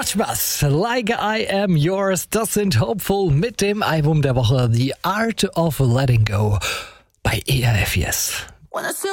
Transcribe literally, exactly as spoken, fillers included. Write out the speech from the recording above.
Much was, Like I Am Yours, das sind Hopeful mit dem Album der Woche The Art of Letting Go bei E R F Yes.